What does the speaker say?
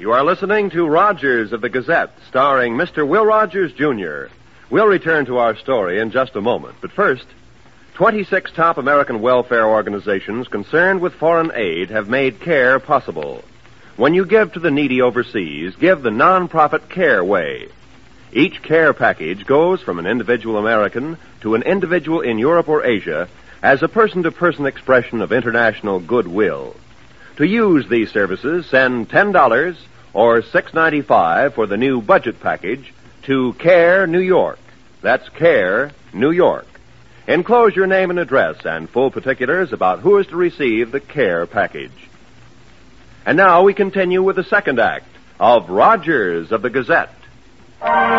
You are listening to Rogers of the Gazette, starring Mr. Will Rogers, Jr. We'll return to our story in just a moment. But first, 26 top American welfare organizations concerned with foreign aid have made CARE possible. When you give to the needy overseas, give the non-profit CARE way. Each CARE package goes from an individual American to an individual in Europe or Asia as a person-to-person expression of international goodwill. To use these services, send $10 or $6.95 for the new budget package to CARE, New York. That's CARE, New York. Enclose your name and address and full particulars about who is to receive the CARE package. And now we continue with the second act of Rogers of the Gazette.